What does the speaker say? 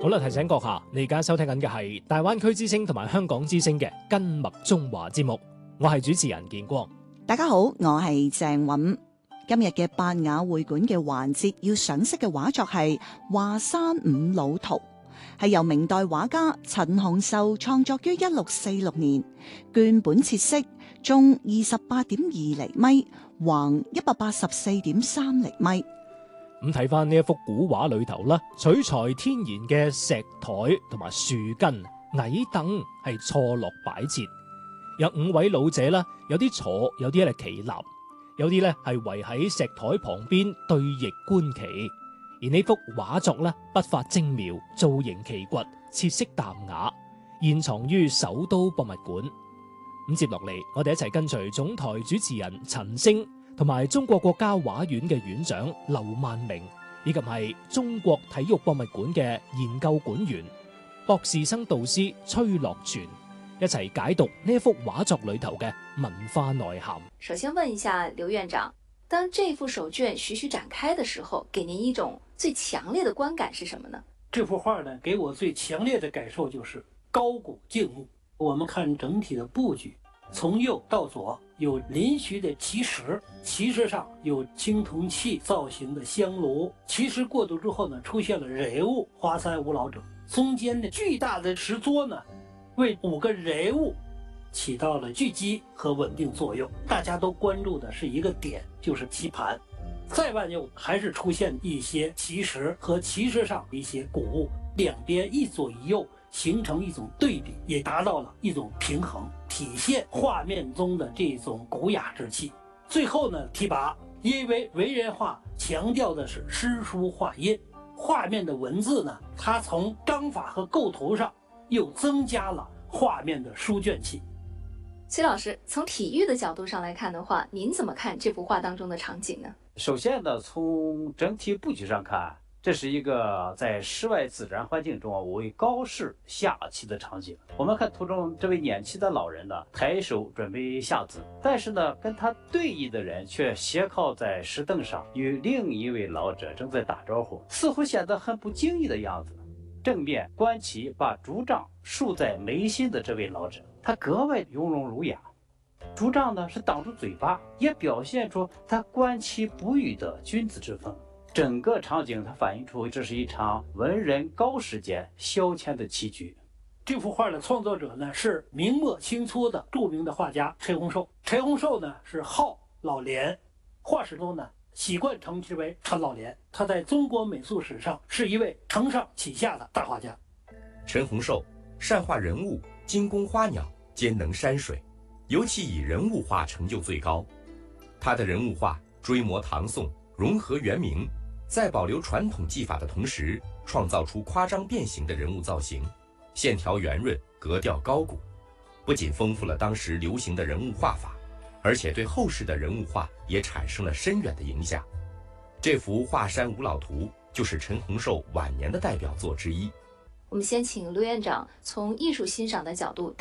好啦，提醒閣下，你而家收聽緊嘅係大灣區之聲同埋香港之聲嘅根脈中華節目，我係主持人建光。 大家好，我係鄭韻。今日嘅八雅會館嘅環節要賞識嘅畫作係《華山五老圖》，係由明代畫家陳洪秀創作於1646年，絹本切色，縱28.2厘米，橫184.3厘米。 咁睇翻呢一幅古畫裏頭啦，取材天然嘅石台同埋樹根、矮凳係錯落擺設，有5位老者啦，有啲坐，有啲係企立，有啲咧係圍喺石台旁邊對翼觀棋。而呢幅畫作咧，筆法精妙，造型奇崛，設色淡雅，現藏於首都博物館。咁接落嚟，我哋一齊跟隨總台主持人陳星，同埋中國國家畫院嘅院長劉萬明，以及係中國體育博物館嘅研究館員博士生導師崔樂全，一齊解讀呢一幅畫作裏頭嘅文化內涵。 首先問一下劉院長，當這幅手卷徐徐展開的時候，給您一種最強烈的觀感是什麼呢？ 這幅畫呢，給我最強烈的感受就是高古靜穆。我們看整體的布局，從右到左有臨徐的奇石，奇石上有青銅器造型的香爐，奇石過渡之後呢，出現了人物華山五老者，中間的巨大的石桌呢，為5個人物起到了聚集和穩定作用。大家都關注的是一個點，就是棋盤。再往右還是出現一些奇石和奇石上一些古物，兩邊一左一右形成一種對比，也達到了一種平衡，體現畫面中的這種古雅之氣。最後呢，提拔，因為文人畫強調的是詩書畫印，畫面的文字呢，它從章法和構圖上又增加了畫面的書卷氣。 崔老師，從體育的角度上來看的話，您怎麼看這幅畫當中的場景呢？ 首先呢，從整體布局上看，這是一個在室外自然環境中為高士下棋的場景。我們看圖中這位年輕的老人呢，抬手準備下子，但是呢，跟他對弈的人卻斜靠在石凳上，與另一位老者正在打招呼，似乎顯得很不經意的樣子。正面觀棋把竹杖豎在眉心的這位老者，他格外雍容儒雅。竹杖呢是擋住嘴巴，也表現出他觀棋不語的君子之風。整個場景它反映出這是一場文人高士間消遣的棋局。 這幅畫的創作者呢是明末清初的著名的畫家陳洪壽。陳洪壽呢是號老蓮，畫史中呢習慣稱之為陳老蓮。他在中國美術史上是一位承上啟下的大畫家。 陳洪壽善畫人物，精工花鳥，兼能山水，尤其以人物畫成就最高。他的人物畫追摹唐宋，融合元明，在保留傳統技法的同時，創造出誇張變形的人物造型，線條圓潤，格調高古，不僅豐富了當時流行的人物畫法，而且對後世的人物畫也產生了深遠的影響。這幅《華山五老圖》就是陳洪壽晚年的代表作之一。 我們先請劉院長從藝術欣賞的角度